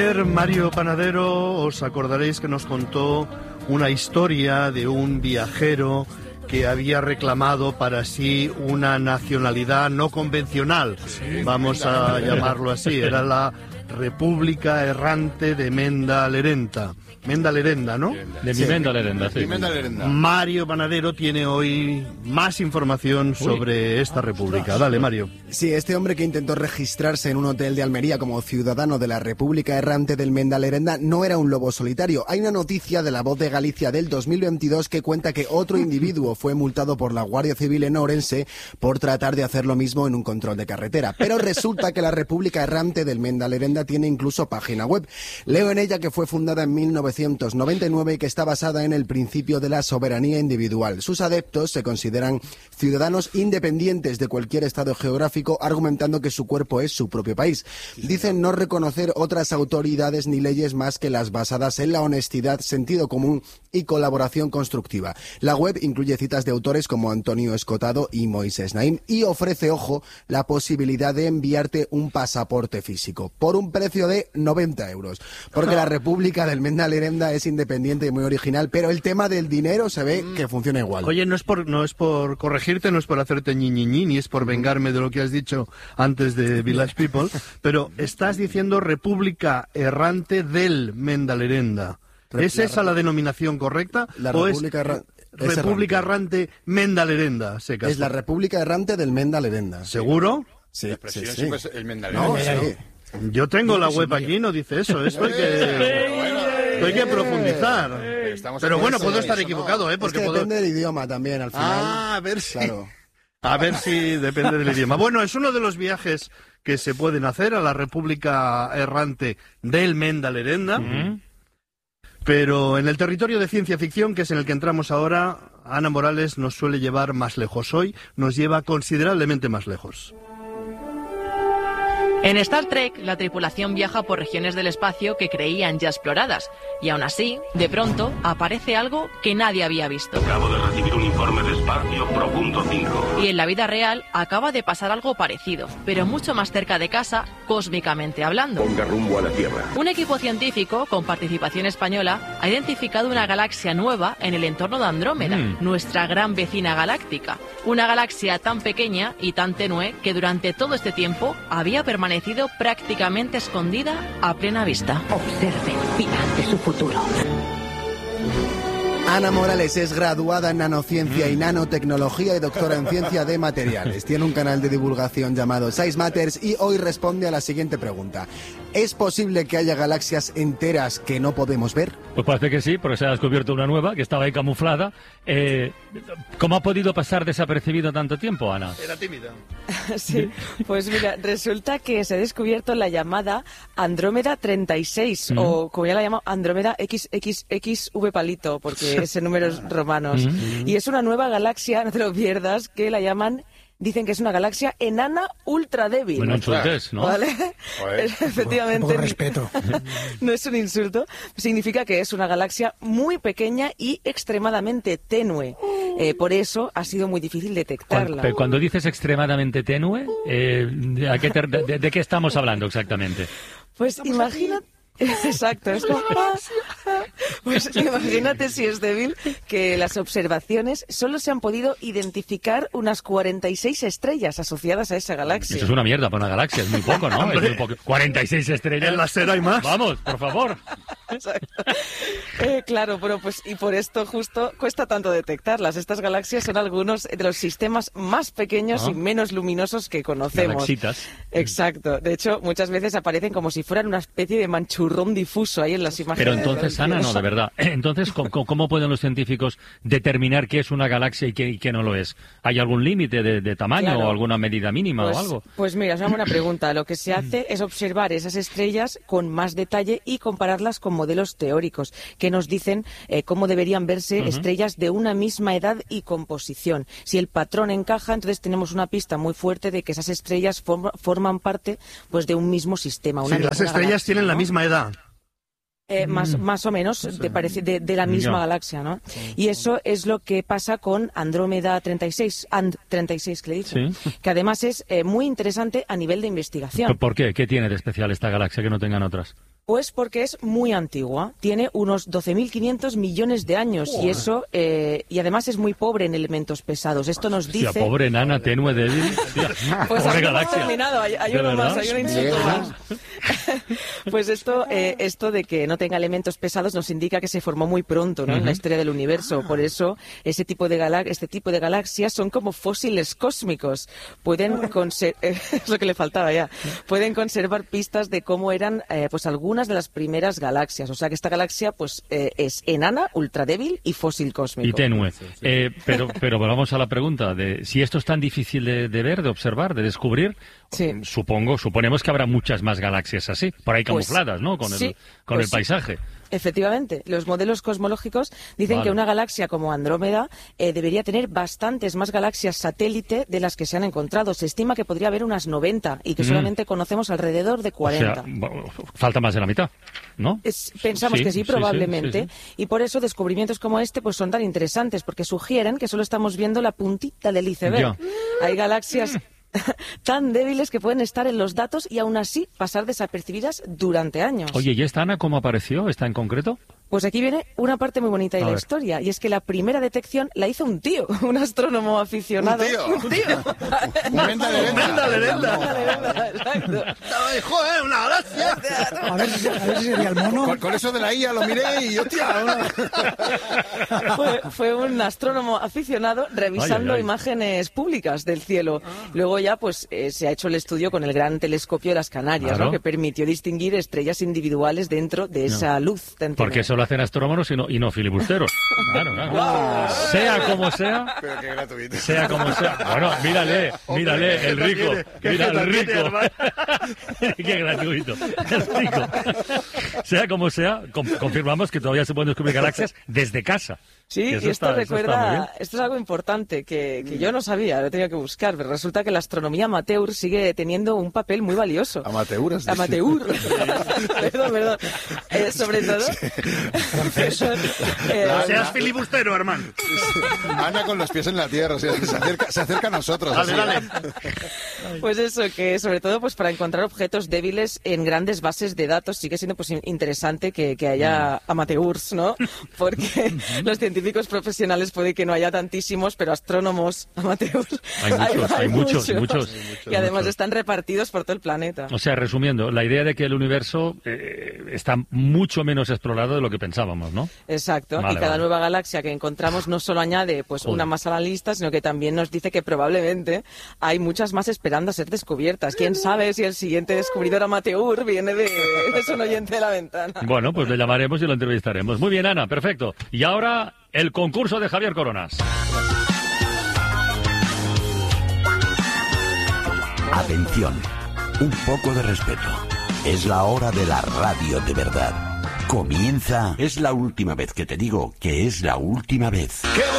Mario Panadero, os acordaréis que nos contó una historia de un viajero que había reclamado para sí una nacionalidad no convencional, vamos a llamarlo así, era la República Errante de Menda Lerenda, ¿no? De mi Menda Lerenda, sí. Mario Panadero tiene hoy más información sobre esta república. Dale, Mario. Sí, este hombre que intentó registrarse en un hotel de Almería como ciudadano de la República Errante del Menda Lerenda no era un lobo solitario. Hay una noticia de La Voz de Galicia del 2022 que cuenta que otro individuo fue multado por la Guardia Civil en Ourense por tratar de hacer lo mismo en un control de carretera. Pero resulta que la República Errante del Menda Lerenda tiene incluso página web. Leo en ella que fue fundada en 1999 y que está basada en el principio de la soberanía individual. Sus adeptos se consideran ciudadanos independientes de cualquier estado geográfico, argumentando que su cuerpo es su propio país. Dicen no reconocer otras autoridades ni leyes más que las basadas en la honestidad, sentido común y colaboración constructiva. La web incluye citas de autores como Antonio Escotado y Moisés Naim y ofrece, ojo, la posibilidad de enviarte un pasaporte físico por un precio de 90 euros. Porque la República del Menda Lerenda es independiente y muy original, pero el tema del dinero se ve que funciona igual. Oye, no es por corregirte, no es por hacerte ñiñiñi, ni es por vengarme de lo que has dicho antes de Village People, pero estás diciendo República Errante del Menda Lerenda. ¿Es esa la denominación correcta? La ¿O República es República Errante Menda Lerenda? Es la República Errante del Menda Lerenda. ¿Seguro? Sí. El Menda Lerenda. No, sí. Yo tengo la web aquí, no dice eso. Esto hay que profundizar. Pero bueno, puedo estar equivocado, ¿eh? Porque es que depende del idioma también, al final. A ver si... Claro. A ver si depende del idioma. Bueno, es uno de los viajes que se pueden hacer a la República Errante del Menda Lerenda. Pero en el territorio de ciencia ficción, que es en el que entramos ahora, Ana Morales nos suele llevar más lejos. Hoy nos lleva considerablemente más lejos. En Star Trek, la tripulación viaja por regiones del espacio que creían ya exploradas. Y aún así, de pronto, aparece algo que nadie había visto. Acabo de recibir un informe de espacio profundo 5. Y en la vida real acaba de pasar algo parecido, pero mucho más cerca de casa, cósmicamente hablando. Ponga rumbo a la Tierra. Un equipo científico, con participación española, ha identificado una galaxia nueva en el entorno de Andrómeda, nuestra gran vecina galáctica. Una galaxia tan pequeña y tan tenue que durante todo este tiempo había permanecido prácticamente escondida a plena vista. Observe, ante su futuro. Ana Morales es graduada en nanociencia y nanotecnología y doctora en ciencia de materiales. Tiene un canal de divulgación llamado Size Matters y hoy responde a la siguiente pregunta. ¿Es posible que haya galaxias enteras que no podemos ver? Pues parece que sí, porque se ha descubierto una nueva que estaba ahí camuflada. ¿Cómo ha podido pasar desapercibido tanto tiempo, Ana? Era tímida. Sí, pues mira, resulta que se ha descubierto la llamada Andrómeda 36, o como ya la llamo, Andrómeda XXXV palito, porque es en números romanos. Y es una nueva galaxia, no te lo pierdas, que la llaman... Dicen que es una galaxia enana ultra débil. Bueno, insultes, ¿no? ¿Vale? Efectivamente. Un poco respeto. No es un insulto. Significa que es una galaxia muy pequeña y extremadamente tenue. Por eso ha sido muy difícil detectarla. Cuando dices extremadamente tenue, ¿de qué estamos hablando exactamente? Pues imagínate... Exacto, es como... Pues imagínate si es débil que las observaciones solo se han podido identificar unas 46 estrellas asociadas a esa galaxia. Eso es una mierda para una galaxia, es muy poco, ¿no? Es muy poco. 46 estrellas. En la SER hay más. Vamos, por favor. Claro, pero pues y por esto justo cuesta tanto detectarlas. Estas galaxias son algunos de los sistemas más pequeños y menos luminosos que conocemos. Galaxitas. Exacto. De hecho, muchas veces aparecen como si fueran una especie de manchurrón difuso ahí en las imágenes. Pero entonces, Ana, no, de verdad. Entonces, ¿cómo pueden los científicos determinar qué es una galaxia y qué no lo es? ¿Hay algún límite de tamaño o alguna medida mínima o algo? Pues mira, es una buena pregunta. Lo que se hace es observar esas estrellas con más detalle y compararlas con modelos teóricos que nos dicen cómo deberían verse estrellas de una misma edad y composición. Si el patrón encaja, entonces tenemos una pista muy fuerte de que esas estrellas forman parte pues de un mismo sistema. Sí, las estrellas tienen la misma edad. Más o menos de la misma galaxia, ¿no? Y eso es lo que pasa con Andrómeda 36, And 36 que le he dicho, que además es muy interesante a nivel de investigación. ¿Por qué? ¿Qué tiene de especial esta galaxia que no tengan otras? Pues porque es muy antigua, tiene unos 12.500 millones de años y eso, y además es muy pobre en elementos pesados. Esto nos dice... Hostia, pobre enana, tenue, débil. Pues pobre aún no hemos galaxia. terminado, hay uno más, hay un insulto más. Pues esto de que no tenga elementos pesados nos indica que se formó muy pronto, ¿no? En la historia del universo. Por eso este tipo de galaxias son como fósiles cósmicos. Pueden es lo que le faltaba ya. Pueden conservar pistas de cómo eran pues algunas de las primeras galaxias. O sea que esta galaxia pues es enana, ultra débil y fósil cósmico. Y tenue. Pero volvamos a la pregunta de si esto es tan difícil de ver, de observar, de descubrir. Sí. Suponemos que habrá muchas más galaxias así, por ahí camufladas, ¿no? Con el paisaje. Efectivamente, los modelos cosmológicos dicen que una galaxia como Andrómeda debería tener bastantes más galaxias satélite de las que se han encontrado. Se estima que podría haber unas 90 y que solamente conocemos alrededor de 40. O sea, falta más de la mitad, ¿no? Pensamos que sí, probablemente. Y por eso descubrimientos como este pues son tan interesantes, porque sugieren que solo estamos viendo la puntita del iceberg. Hay galaxias tan débiles que pueden estar en los datos y aún así pasar desapercibidas durante años. Oye, ¿y esta Ana cómo apareció? ¿Esta en concreto? Pues aquí viene una parte muy bonita de la historia, y es que la primera detección la hizo un tío, un astrónomo aficionado. ¿Un tío? Menda Lerenda. ¡Joder, una galaxia! A ver si sería el mono. Con eso de la IA lo miré y hostia. Fue un astrónomo aficionado revisando imágenes públicas del cielo. Luego ya pues se ha hecho el estudio con el gran telescopio de las Canarias, ¿no? Que permitió distinguir estrellas individuales dentro de esa luz. Porque eso lo hacen astrónomos y no filibusteros. Claro. Sea como sea. Pero qué gratuito. Sea como sea. Bueno, mírale, el rico. Mira el rico. Qué gratuito. El rico. Sea como sea, confirmamos que todavía se pueden descubrir galaxias desde casa. Sí, y esto recuerda, esto es algo importante que yo no sabía, lo tenía que buscar, pero resulta que la astronomía amateur sigue teniendo un papel muy valioso. Amateur. Perdón. Sobre todo. Seas filibustero, hermano. Ana con los pies en la tierra, o sea, se acerca a nosotros. Dale. Pues eso, que sobre todo pues para encontrar objetos débiles en grandes bases de datos sigue siendo pues interesante que haya amateurs, ¿no? Porque los científicos profesionales puede que no haya tantísimos, pero astrónomos amateurs hay muchos. Y además están repartidos por todo el planeta. O sea, resumiendo, la idea de que el universo está mucho menos explorado de lo que pensábamos, ¿no? Exacto. Y cada nueva galaxia que encontramos no solo añade pues una más a la lista, sino que también nos dice que probablemente hay muchas más esperando a ser descubiertas. ¿Quién sabe si el siguiente descubridor amateur viene es un oyente de la ventana? Bueno, pues le llamaremos y lo entrevistaremos. Muy bien, Ana, perfecto. Y ahora, el concurso de Javier Coronas. Atención, un poco de respeto. Es la hora de la radio de verdad. Comienza. Es la última vez que te digo que es la última vez. ¡Qué